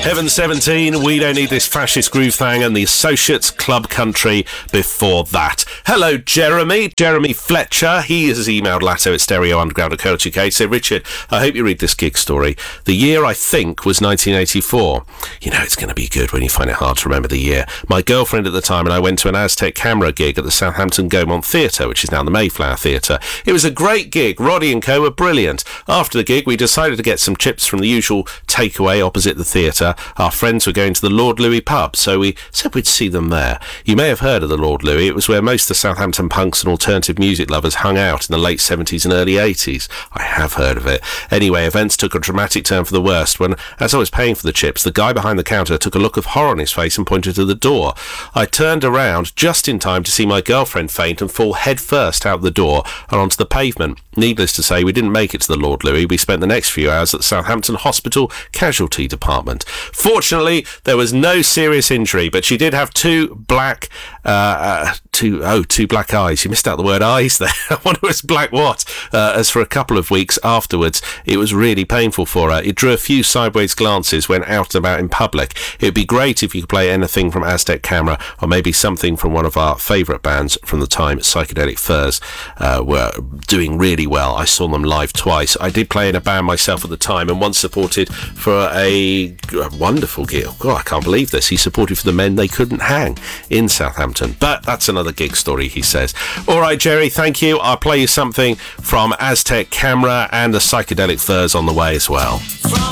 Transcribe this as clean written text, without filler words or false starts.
Heaven 17, We Don't Need This Fascist Groove Thing, and the Associates Club Country before that. Hello, Jeremy Fletcher. He has emailed Latto at stereounderground.co.uk. So, Richard, I hope you read this gig story. The year, I think, was 1984. You know, it's going to be good when you find it hard to remember the year. My girlfriend at the time and I went to an Aztec Camera gig at the Southampton Gaumont Theatre, which is now the Mayflower Theatre. It was a great gig. Roddy and co were brilliant. After the gig, we decided to get some chips from the usual takeaway opposite the theatre. Our friends were going to the Lord Louis pub, so we said we'd see them there. You may have heard of the Lord Louis. It was where most of the Southampton punks and alternative music lovers hung out in the late 70s and early 80s. I have heard of it. Anyway, events took a dramatic turn for the worst when, as I was paying for the chips, the guy behind the counter took a look of horror on his face and pointed to the door. I turned around just in time to see my girlfriend faint and fall head first out the door and onto the pavement. Needless to say, we didn't make it to the Lord Louis. We spent the next few hours at the Southampton Hospital Casualty Department. Fortunately, there was no serious injury, but she did have two black eyes. You missed out the word eyes there. I wonder it was black what? As for a couple of weeks afterwards, it was really painful for her. It drew a few sideways glances when out and about in public. It would be great if you could play anything from Aztec Camera, or maybe something from one of our favourite bands from the time. Psychedelic Furs were doing really well. I saw them live twice. I did play in a band myself at the time, and once supported for a wonderful gig. Oh, God, I can't believe this. He supported for the Men They Couldn't Hang in Southampton. But that's another gig story, he says. All right, Jerry, thank you. I'll play you something from Aztec Camera and the Psychedelic Furs on the way as well.